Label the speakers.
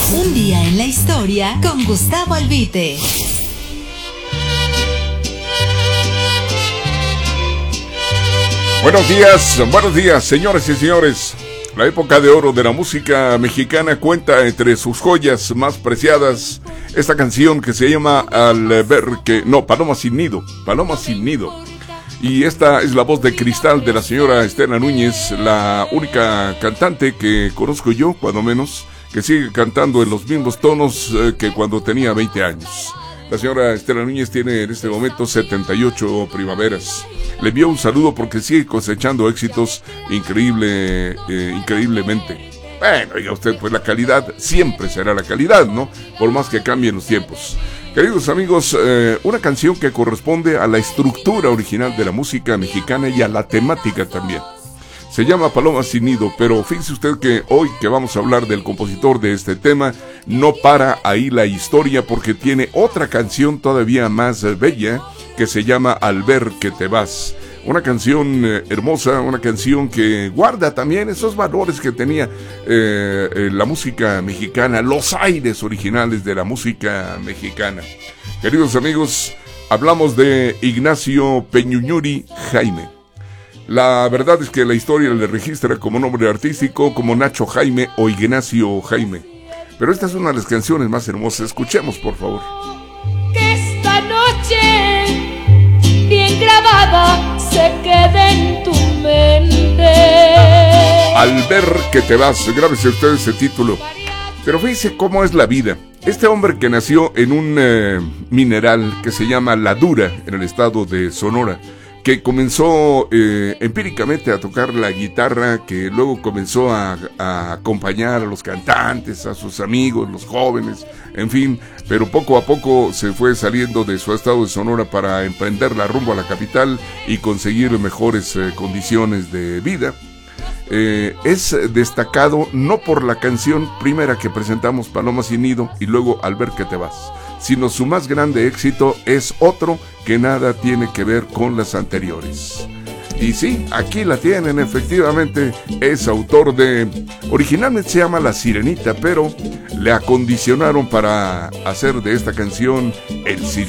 Speaker 1: Un día en la historia con Gustavo Albite.
Speaker 2: Buenos días, señoras y señores. La época de oro de la música mexicana cuenta entre sus joyas más preciadas esta canción que se llama Paloma sin Nido. Y esta es la voz de cristal de la señora Estela Núñez, la única cantante que conozco yo, cuando menos, que sigue cantando en los mismos tonos que cuando tenía 20 años. La señora Estela Núñez tiene en este momento 78 primaveras. Le envío un saludo porque sigue cosechando éxitos increíblemente. Bueno, oiga usted, pues la calidad siempre será la calidad, ¿no? Por más que cambien los tiempos. Queridos amigos, una canción que corresponde a la estructura original de la música mexicana y a la temática también. Se llama Paloma sin Nido, pero fíjese usted que hoy que vamos a hablar del compositor de este tema, no para ahí la historia porque tiene otra canción todavía más bella que se llama Al ver que te vas. Una canción hermosa, una canción que guarda también esos valores que tenía la música mexicana, los aires originales de la música mexicana. Queridos amigos, hablamos de Ignacio Peñuñuri Jaime. La verdad es que la historia le registra como nombre artístico como Nacho Jaime o Ignacio Jaime. Pero esta es una de las canciones más hermosas. Escuchemos, por favor.
Speaker 3: Que esta noche, bien grabada, se quede en tu mente.
Speaker 2: Al ver que te vas, grábese usted ese título. Pero fíjese cómo es la vida. Este hombre que nació en un mineral que se llama La Dura, en el estado de Sonora, que comenzó empíricamente a tocar la guitarra, que luego comenzó a acompañar a los cantantes, a sus amigos, los jóvenes, en fin, pero poco a poco se fue saliendo de su estado de Sonora para emprender la rumbo a la capital y conseguir mejores condiciones de vida. Es destacado no por la canción primera que presentamos, Paloma sin Nido, y luego Al ver que te vas, sino su más grande éxito es otro que nada tiene que ver con las anteriores. Y sí, aquí la tienen, efectivamente, es autor de... Originalmente se llama La Sirenita, pero le acondicionaron para hacer de esta canción El Sirenita.